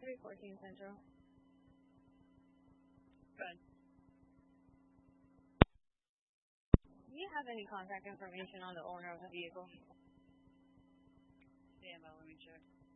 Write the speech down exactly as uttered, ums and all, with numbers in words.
three fourteen Central. Good. Do you have any contact information on the owner of the vehicle? Stand by, let me check.